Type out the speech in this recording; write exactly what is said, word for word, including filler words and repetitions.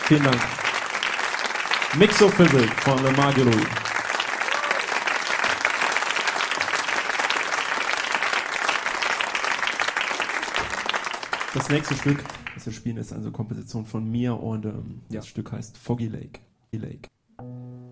Vielen Dank. Mixophysic von Le Marguerite. Das nächste Stück, das wir spielen, ist eine Komposition von mir und ähm, ja. Das Stück heißt Foggy Lake. Lake.